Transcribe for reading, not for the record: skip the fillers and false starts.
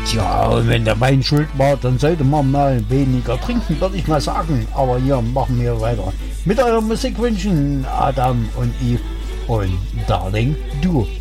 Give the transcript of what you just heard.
Tja, und wenn der Wein schuld war, dann sollte man mal weniger trinken, würde ich mal sagen. Aber hier machen wir weiter mit euren Musikwünschen, Adam und Eve und Darling Du.